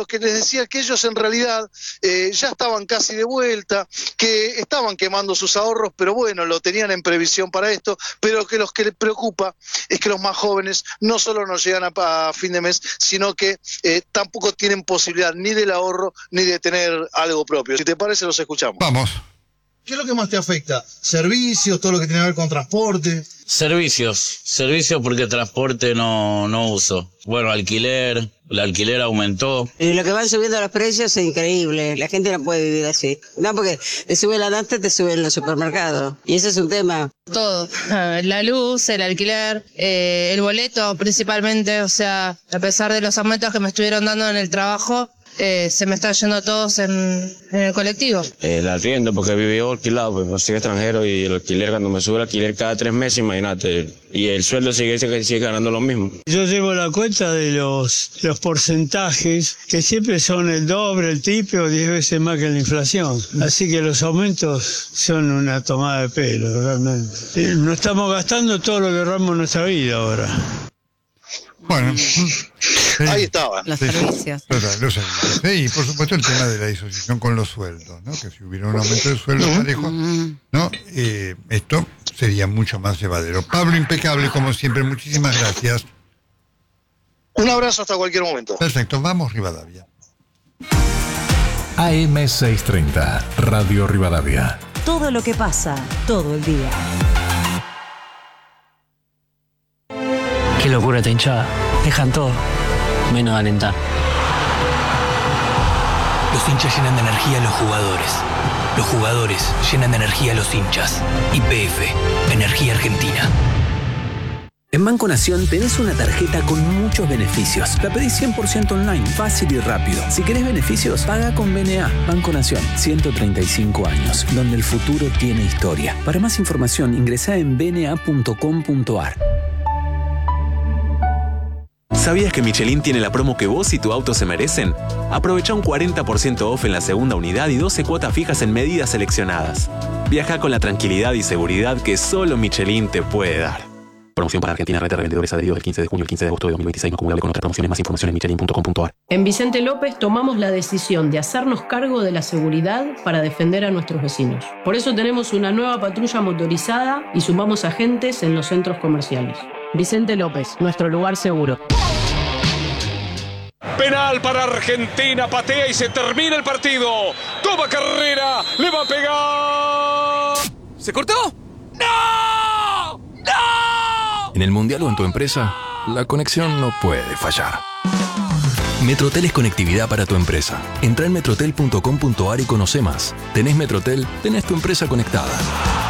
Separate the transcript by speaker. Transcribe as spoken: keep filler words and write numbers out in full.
Speaker 1: que les decía que ellos en realidad eh, ya estaban casi de vuelta, que estaban quemando sus ahorros, pero bueno, lo tenían en previsión para esto, pero que lo que les preocupa es que los más jóvenes no solo no llegan a, a fin de mes, sino que eh, tampoco tienen posibilidad ni del ahorro ni de tener algo propio. Si te parece, los escuchamos.
Speaker 2: Vamos.
Speaker 3: ¿Qué es lo que más te afecta? ¿Servicios, todo lo que tiene que ver con transporte?
Speaker 4: Servicios, servicios porque transporte no, no uso. Bueno, alquiler, el alquiler aumentó.
Speaker 5: Y lo que van subiendo los precios es increíble, la gente no puede vivir así. No, porque te sube la nafta, te sube en los supermercados. Y ese es un tema.
Speaker 6: Todo, la luz, el alquiler, eh, el boleto principalmente, o sea, a pesar de los aumentos que me estuvieron dando en el trabajo, Eh, se me está yendo todos en, en el colectivo.
Speaker 7: El arriendo, porque vivo alquilado, pues soy extranjero y el alquiler, cuando me sube el alquiler cada tres meses, imagínate, y el sueldo sigue, sigue, sigue ganando lo mismo.
Speaker 8: Yo llevo la cuenta de los, los porcentajes, que siempre son el doble, el triple o diez veces más que la inflación. Así que los aumentos son una tomada de pelo, realmente. No estamos gastando todo lo que ahorramos en nuestra vida ahora.
Speaker 2: Bueno,
Speaker 1: ahí estaba.
Speaker 9: Los servicios.
Speaker 2: Los, los servicios. Sí, y por supuesto el tema de la disociación con los sueldos, ¿no? Que si hubiera un aumento de sueldos parejo, ¿no? Eh, esto sería mucho más llevadero. Pablo, impecable, como siempre, muchísimas gracias.
Speaker 1: Un abrazo hasta cualquier momento.
Speaker 2: Perfecto, vamos Rivadavia.
Speaker 10: A M seiscientos treinta, Radio Rivadavia.
Speaker 11: Todo lo que pasa, todo el día.
Speaker 12: Qué locura esta hinchada. Dejan todo, menos alentar.
Speaker 13: Los hinchas llenan de energía a los jugadores. Los jugadores llenan de energía a los hinchas. Y P F, Energía Argentina.
Speaker 14: En Banco Nación tenés una tarjeta con muchos beneficios. La pedís cien por ciento online, fácil y rápido. Si querés beneficios, paga con B N A. Banco Nación, ciento treinta y cinco años, donde el futuro tiene historia. Para más información, ingresá en b n a punto com punto a r.
Speaker 15: ¿Sabías que Michelin tiene la promo que vos y tu auto se merecen? Aprovecha un cuarenta por ciento off en la segunda unidad y doce cuotas fijas en medidas seleccionadas. Viaja con la tranquilidad y seguridad que solo Michelin te puede dar. Promoción para Argentina, red de revendedores adheridos del quince de junio al quince de agosto de dos mil veintiséis, no acumulable con otras promociones. Más información en michelin punto com punto a r.
Speaker 16: En Vicente López tomamos la decisión de hacernos cargo de la seguridad para defender a nuestros vecinos. Por eso tenemos una nueva patrulla motorizada y sumamos agentes en los centros comerciales. Vicente López, nuestro lugar seguro.
Speaker 17: Penal para Argentina, patea y se termina el partido. Toma carrera, le va a pegar.
Speaker 18: ¿Se cortó? ¡No! ¡No!
Speaker 10: En el Mundial o en tu empresa, la conexión no puede fallar. Metrotel es conectividad para tu empresa. Entra en metrotel punto com punto a r y conoce más. ¿Tenés Metrotel? Tenés tu empresa conectada.